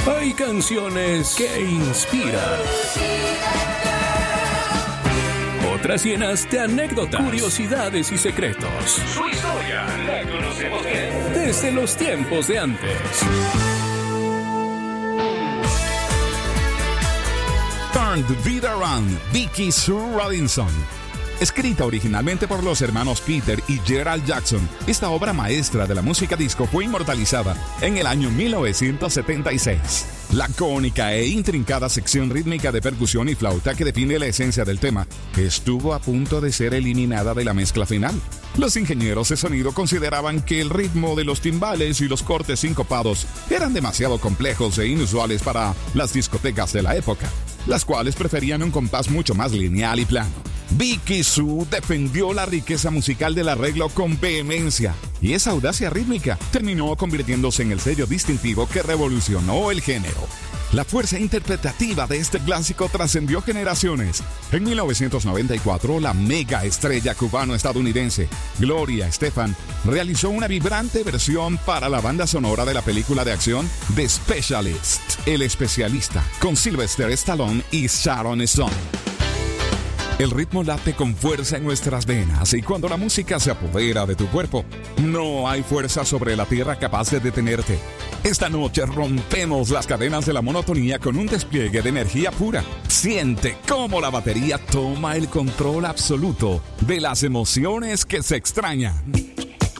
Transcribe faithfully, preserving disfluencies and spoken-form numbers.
Hay canciones que inspiran. Otras llenas de anécdotas, curiosidades y secretos. Su historia la conocemos bien desde los tiempos de antes. Turn the Beat Around, Vicky Sue Robinson. Escrita originalmente por los hermanos Peter y Gerald Jackson, esta obra maestra de la música disco fue inmortalizada en el año mil novecientos setenta y seis. La cónica e intrincada sección rítmica de percusión y flauta que define la esencia del tema estuvo a punto de ser eliminada de la mezcla final. Los ingenieros de sonido consideraban que el ritmo de los timbales y los cortes sincopados eran demasiado complejos e inusuales para las discotecas de la época, las cuales preferían un compás mucho más lineal y plano. Vicky Sue defendió la riqueza musical del arreglo con vehemencia, y esa audacia rítmica terminó convirtiéndose en el sello distintivo que revolucionó el género. La fuerza interpretativa de este clásico trascendió generaciones. En mil novecientos noventa y cuatro, la mega estrella cubano-estadounidense Gloria Estefan realizó una vibrante versión para la banda sonora de la película de acción The Specialist, El Especialista, con Sylvester Stallone y Sharon Stone. El ritmo late con fuerza en nuestras venas, y cuando la música se apodera de tu cuerpo, no hay fuerza sobre la tierra capaz de detenerte. Esta noche rompemos las cadenas de la monotonía con un despliegue de energía pura. Siente cómo la batería toma el control absoluto de las emociones que se extrañan.